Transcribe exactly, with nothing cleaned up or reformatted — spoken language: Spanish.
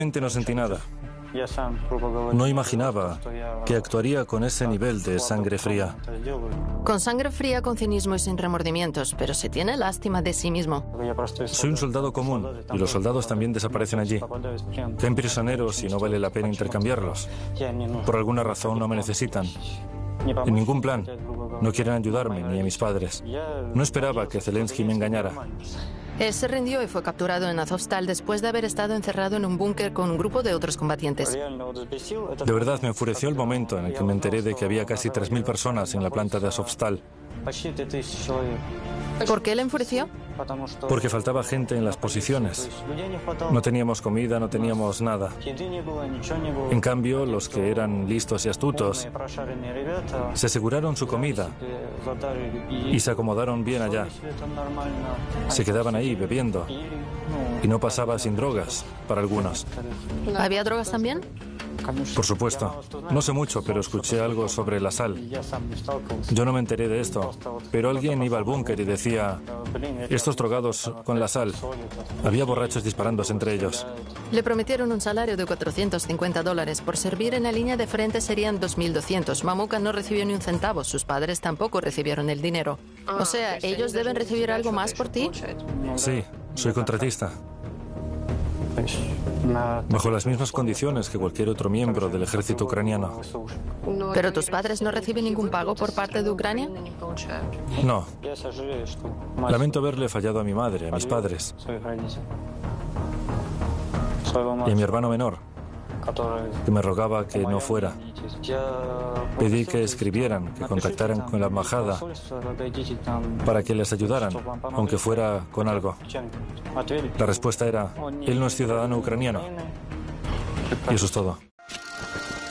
No sentí nada. No imaginaba que actuaría con ese nivel de sangre fría. Con sangre fría, con cinismo y sin remordimientos, pero se tiene lástima de sí mismo. Soy un soldado común y los soldados también desaparecen allí. Caen prisioneros y no vale la pena intercambiarlos. Por alguna razón no me necesitan. En ningún plan. No quieren ayudarme ni a mis padres. No esperaba que Zelensky me engañara. Él se rindió y fue capturado en Azovstal después de haber estado encerrado en un búnker con un grupo de otros combatientes. De verdad me enfureció el momento en el que me enteré de que había casi tres mil personas en la planta de Azovstal. ¿Por qué le enfureció? Porque faltaba gente en las posiciones. No teníamos comida, no teníamos nada. En cambio, los que eran listos y astutos se aseguraron su comida y se acomodaron bien allá. Se quedaban ahí bebiendo y no pasaba sin drogas para algunos. ¿Había drogas también? Por supuesto. No sé mucho, pero escuché algo sobre la sal. Yo no me enteré de esto, pero alguien iba al búnker y decía: estos drogados con la sal. Había borrachos disparándose entre ellos. Le prometieron un salario de cuatrocientos cincuenta dólares. Por servir en la línea de frente serían dos mil doscientos. Mamuka no recibió ni un centavo. Sus padres tampoco recibieron el dinero. O sea, ¿ellos deben recibir algo más por ti? Sí, soy contratista. Bajo las mismas condiciones que cualquier otro miembro del ejército ucraniano. ¿Pero tus padres no reciben ningún pago por parte de Ucrania? No. Lamento haberle fallado a mi madre, a mis padres. Y a mi hermano menor, que me rogaba que no fuera. Pedí que escribieran, que contactaran con la embajada para que les ayudaran, aunque fuera con algo. La respuesta era: él no es ciudadano ucraniano. Y eso es todo.